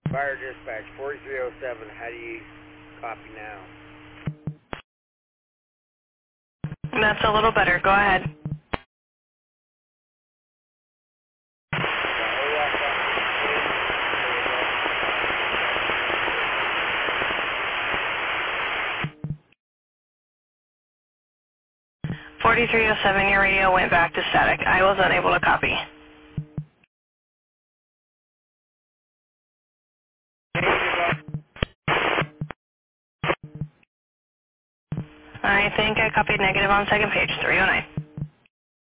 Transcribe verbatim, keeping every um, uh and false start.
Fire dispatch, forty-three oh seven, how do you copy now? That's a little better. Go ahead. forty-three oh seven, your radio went back to static. I was unable to copy. I think I copied negative on second page, three oh nine.